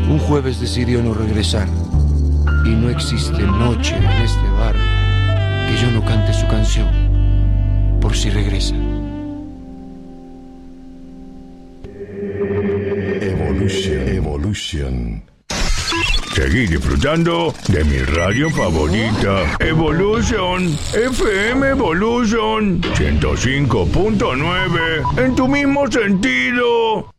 Un jueves decidió no regresar, y no existe noche en este bar que yo no cante su canción, por si regresa. Evolution. Seguí disfrutando de mi radio favorita, Evolution, FM Evolution 105.9, en tu mismo sentido.